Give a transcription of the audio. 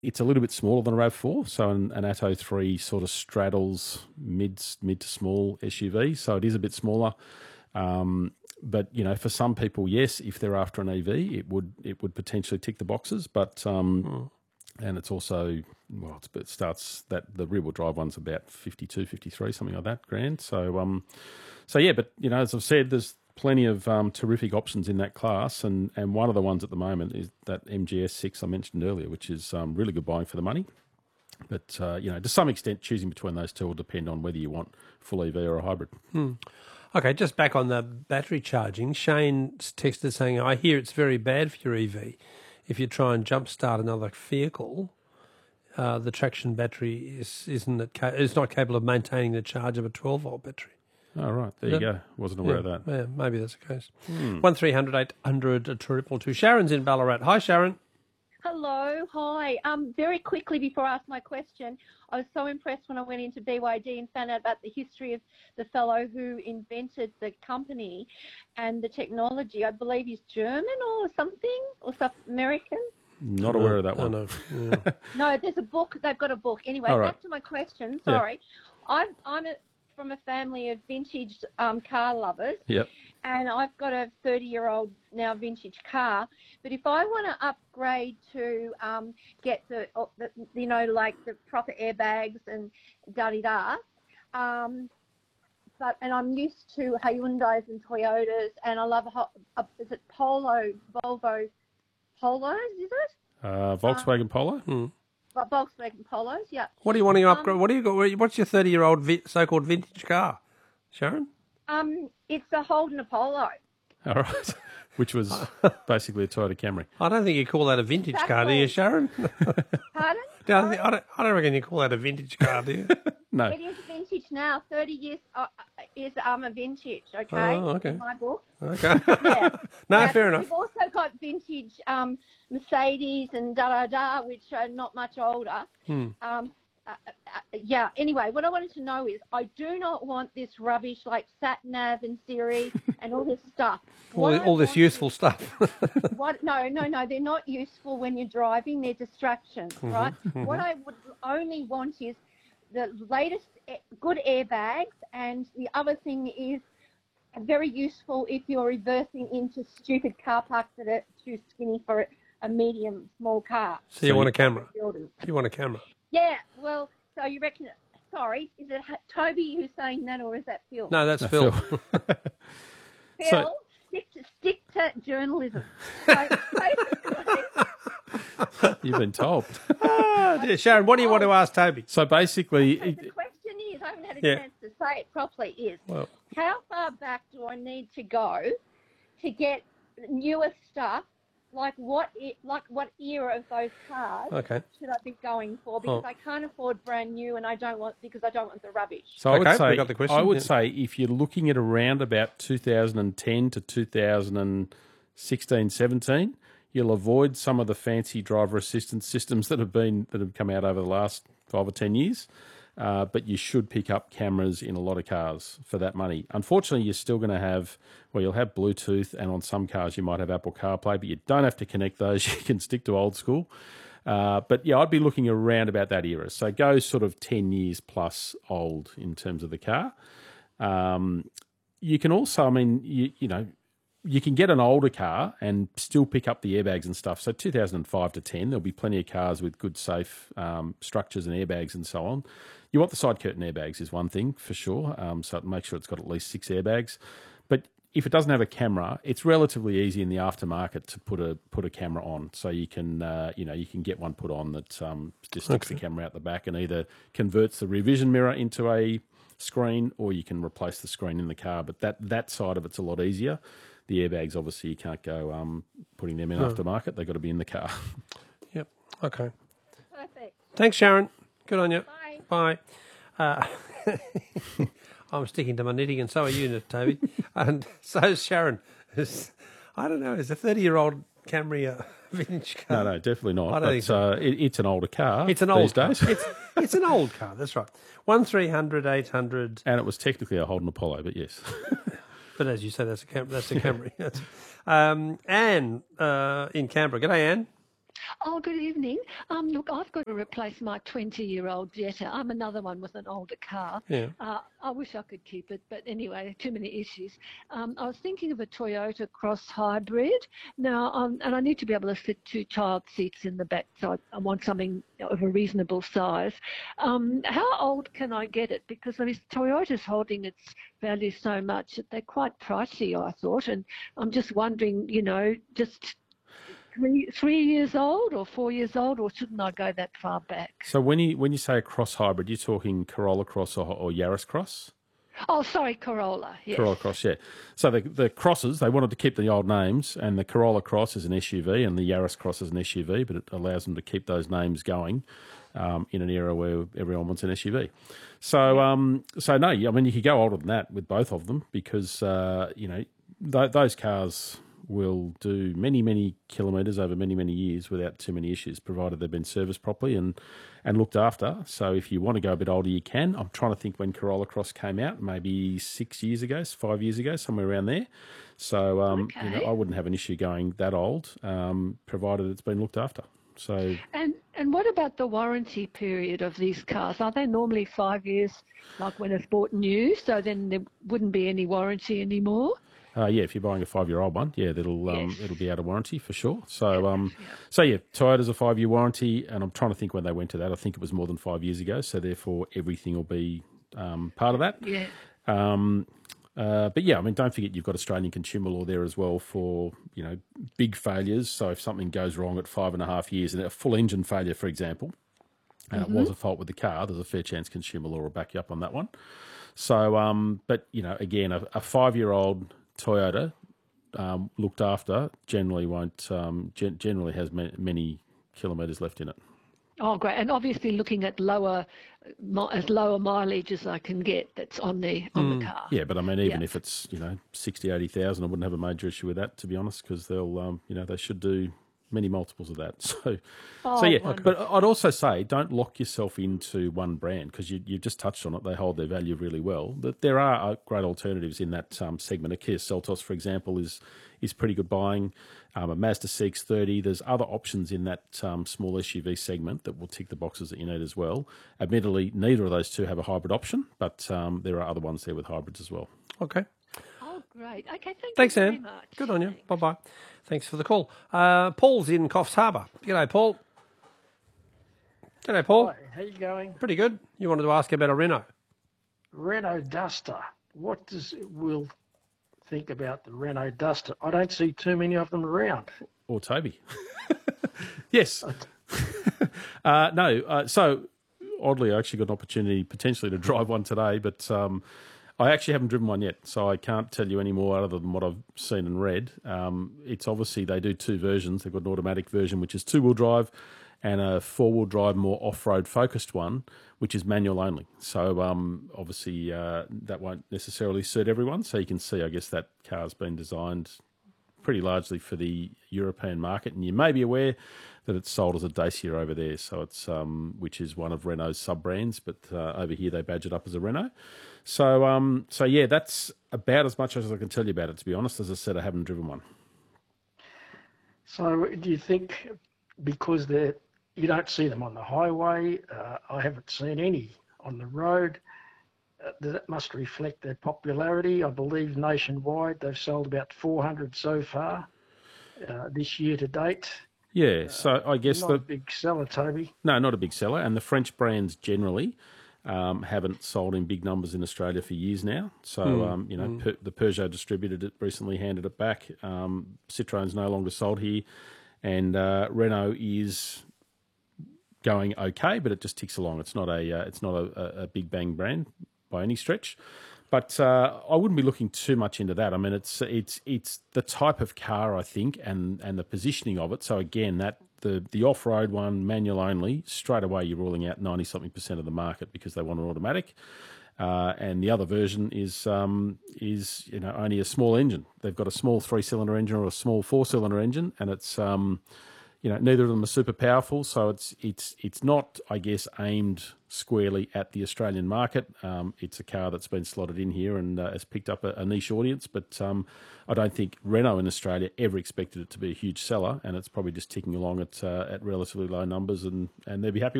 it's a little bit smaller than a RAV4, so an Atto 3 sort of straddles mid to small SUV, so it is a bit smaller. But for some people, yes, if they're after an EV, it would potentially tick the boxes. But and it's also it starts that the rear wheel drive one's about 52, 53, something like that grand. So yeah, but as I've said, there's plenty of terrific options in that class, and one of the ones at the moment is that MGS6 I mentioned earlier, which is really good buying for the money. But to some extent, choosing between those two will depend on whether you want full EV or a hybrid. Okay, just back on the battery charging. Shane's texted saying, "I hear it's very bad for your EV. If you try and jumpstart another vehicle, the traction battery is not capable of maintaining the charge of a 12-volt battery." Oh, right. There you go. Wasn't aware of that. Yeah, maybe that's the case. 1300 800 222. Sharon's in Ballarat. Hi, Sharon. Hello, hi. Very quickly before I ask my question, I was so impressed when I went into BYD and found out about the history of the fellow who invented the company and the technology. I believe he's German or something, or South American. Not aware of that one. No. Yeah. No, there's a book. They've got a book. Anyway, back to my question. Sorry. Yeah. I'm from a family of vintage car lovers. Yep. And I've got a 30-year-old now vintage car. But if I want to upgrade to get the proper airbags and da-di-da, and I'm used to Hyundais and Toyotas, and I love is it Volvo Polos, is it? Volkswagen Polo? Volkswagen Polos, yeah. What do you want to upgrade? What do you got? What's your 30-year-old so-called vintage car, Sharon? It's a Holden Apollo. All right. Which was basically a Toyota Camry. I don't think you call that a vintage car, do you, Sharon? Pardon? I don't reckon you call that a vintage car, do you? No. It is vintage now. 30 years is a vintage, okay? Oh, okay. In my book. Okay. Yeah. No, fair enough. We've also got vintage Mercedes and da-da-da, which are not much older. Yeah, anyway, what I wanted to know is I do not want this rubbish like SatNav and Siri and all this stuff. All this useful stuff. No, they're not useful when you're driving. They're distractions, right? What I would only want is the latest good airbags, and the other thing is very useful if you're reversing into stupid car parks that are too skinny for a medium, small car. So you want a camera? You want a camera? Yeah, well, so you reckon, sorry, is it Toby who's saying that, or is that Phil? No, that's Phil. Phil, stick to journalism. So basically, You've been told. Dear Sharon, what do you want to ask Toby? So basically... the question is, I haven't had a chance to say it properly, how far back do I need to go to get newer stuff? Like what era of those cars should I be going for? Because I can't afford brand new, and I don't want the rubbish. So we got the question. I would say if you're looking at around about 2010 to 2016, 17, you'll avoid some of the fancy driver assistance systems that have come out over the last 5 or 10 years. But you should pick up cameras in a lot of cars for that money. Unfortunately, you're still going to you'll have Bluetooth, and on some cars you might have Apple CarPlay, but you don't have to connect those. You can stick to old school. But yeah, I'd be looking around about that era. So go sort of 10 years plus old in terms of the car. You can also, you can get an older car and still pick up the airbags and stuff. So 2005 to 10, there'll be plenty of cars with good, safe structures and airbags and so on. You want the side curtain airbags is one thing for sure. So make sure it's got at least 6 airbags. But if it doesn't have a camera, it's relatively easy in the aftermarket to put a camera on. So you can you can get one put on that just sticks the camera out the back and either converts the rear vision mirror into a screen, or you can replace the screen in the car. But that side of it's a lot easier. The airbags, obviously, you can't go putting them in aftermarket. They've got to be in the car. Yep. Okay. Perfect. Thanks, Sharon. Good on you. Bye. I'm sticking to my knitting, and so are you, Toby. And so is Sharon. I don't know. Is a 30-year-old Camry a vintage car? No, definitely not. I don't think so. It's an older car. It's an old days. It's an old car. That's right. 1300 800. And it was technically a Holden Apollo, but yes. But as you say, that's a Camry. Anne in Canberra. G'day, Anne. Oh, good evening. Look, I've got to replace my 20-year-old Jetta. I'm another one with an older car. Yeah. I wish I could keep it, but anyway, too many issues. I was thinking of a Toyota Cross Hybrid. Now, and I need to be able to fit 2 child seats in the back, so I want something of a reasonable size. How old can I get it? Because I mean, Toyota's holding its value so much that they're quite pricey, I thought, and I'm just wondering, just 3 years old or 4 years old, or shouldn't I go that far back? So when you say a cross hybrid, you're talking Corolla Cross or Yaris Cross? Oh, sorry, Corolla. Yes. Corolla Cross, yeah. So the crosses, they wanted to keep the old names, and the Corolla Cross is an SUV and the Yaris Cross is an SUV, but it allows them to keep those names going in an era where everyone wants an SUV. So, no, I mean, you could go older than that with both of them because, those cars will do many, many kilometres over many, many years without too many issues, provided they've been serviced properly and looked after. So if you want to go a bit older, you can. I'm trying to think when Corolla Cross came out, maybe 6 years ago, 5 years ago, somewhere around there. So, I wouldn't have an issue going that old, provided it's been looked after. So, and what about the warranty period of these cars? Are they normally 5 years, like when it's bought new, so then there wouldn't be any warranty anymore? if you're buying a 5-year-old one, it'll be out of warranty for sure. So, Yeah. Toyota's a 5-year warranty, and I'm trying to think when they went to that. I think it was more than 5 years ago. So therefore, everything will be part of that. Yeah. But yeah, I mean, don't forget you've got Australian consumer law there as well for big failures. So if something goes wrong at 5.5 years, and a full engine failure, for example, and it was a fault with the car, there's a fair chance consumer law will back you up on that one. So, but again, a 5-year-old Toyota looked after generally won't generally has many kilometres left in it. Oh, great. And obviously looking at lower mileage as I can get that's on the car. Yeah, but I mean, even if it's 60, 80,000, I wouldn't have a major issue with that, to be honest, because they'll they should do many multiples of that. So yeah. Wonderful. But I'd also say don't lock yourself into one brand because you just touched on it. They hold their value really well. But there are great alternatives in that segment. A Kia Seltos, for example, is pretty good buying. A Mazda CX-30. There's other options in that small SUV segment that will tick the boxes that you need as well. Admittedly, neither of those two have a hybrid option, but there are other ones there with hybrids as well. Okay. Oh, great. Okay, Thanks, you very Anne. much. Good on you. Thanks. Bye-bye. Thanks for the call. Paul's in Coffs Harbour. G'day, Paul. G'day, Paul. Hi, how you going? Pretty good. You wanted to ask about a Renault. Renault Duster. What does Will think about the Renault Duster? I don't see too many of them around. Or Toby. Yes. No. So, oddly, I actually got an opportunity potentially to drive one today, but I actually haven't driven one yet, so I can't tell you any more other than what I've seen and read. It's obviously they do two versions. They've got an automatic version, which is two-wheel drive, and a four-wheel drive, more off-road focused one, which is manual only. So obviously that won't necessarily suit everyone. So you can see, I guess, that car's been designed pretty largely for the European market, and you may be aware that it's sold as a Dacia over there. So it's which is one of Renault's sub-brands, but over here they badge it up as a Renault. So yeah, that's about as much as I can tell you about it, to be honest. As I said, I haven't driven one. So do you think because you don't see them on the highway, I haven't seen any on the road, that must reflect their popularity? I believe nationwide they've sold about 400 so far this year to date. Yeah, so I guess not a big seller, Toby. No, not a big seller. And the French brands generally haven't sold in big numbers in Australia for years now. So, the Peugeot distributor recently handed it back. Citroen's no longer sold here. And Renault is going okay, but it just ticks along. It's not a big bang brand by any stretch. But I wouldn't be looking too much into that. I mean, it's the type of car, I think, and the positioning of it. So again, that the off-road one, manual only, straight away you're ruling out 90-something% of the market because they want an automatic. And the other version is only a small engine. They've got a small 3-cylinder engine or a small 4-cylinder engine, and it's neither of them are super powerful, so it's not, I guess, aimed squarely at the Australian market. It's a car that's been slotted in here and has picked up a niche audience, but I don't think Renault in Australia ever expected it to be a huge seller, and it's probably just ticking along at relatively low numbers, and they'll be happy